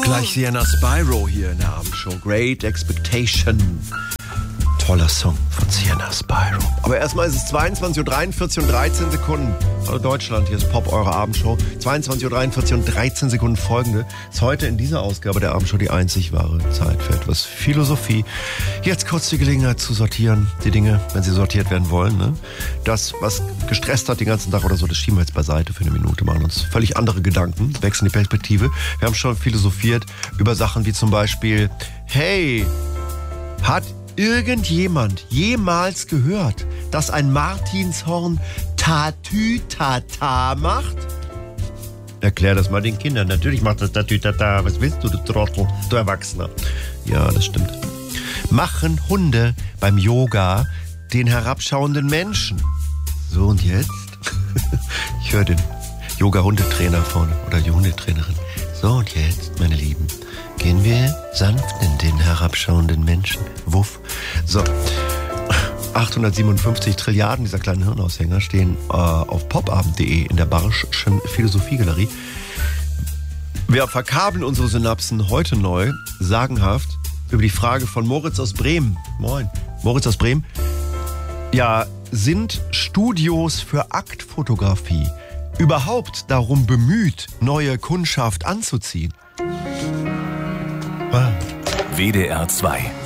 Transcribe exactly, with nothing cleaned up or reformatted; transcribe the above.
Gleich Sienna Spyro hier in der Abendshow. Great Expectation. Toller Song von Sienna Spyro. Aber erstmal ist es zweiundzwanzig Uhr dreiundvierzig und dreizehn Sekunden. Hallo Deutschland, hier ist Pop, eure Abendshow. zweiundzwanzig Uhr dreiundvierzig und dreizehn Sekunden folgende. Ist heute in dieser Ausgabe der Abendshow die einzig wahre Zeit für etwas Philosophie. Jetzt kurz die Gelegenheit zu sortieren, die Dinge, wenn sie sortiert werden wollen. Ne? Das, was gestresst hat den ganzen Tag oder so, das schieben wir jetzt beiseite für eine Minute. Machen uns völlig andere Gedanken, wechseln die Perspektive. Wir haben schon philosophiert über Sachen wie zum Beispiel, hey, hat irgendjemand jemals gehört, dass ein Martinshorn Tatütata macht? Erklär das mal den Kindern. Natürlich macht das Tatütata. Was willst du, du Trottel, du Erwachsener? Ja, das stimmt. Machen Hunde beim Yoga den herabschauenden Menschen? So, und jetzt? Ich höre den Yoga-Hundetrainer vorne oder die Hundetrainerin. So, und jetzt, meine Lieben, gehen wir sanft in den herabschauenden Menschen. Wuff. So, achthundertsiebenundfünfzig Trilliarden dieser kleinen Hirnaushänger stehen äh, auf popabend punkt de in der Barschen Philosophiegalerie. Wir verkabeln unsere Synapsen heute neu, sagenhaft, über die Frage von Moritz aus Bremen. Moin. Moritz aus Bremen. Ja, sind Studios für Aktfotografie überhaupt darum bemüht, neue Kundschaft anzuziehen? W D R zwei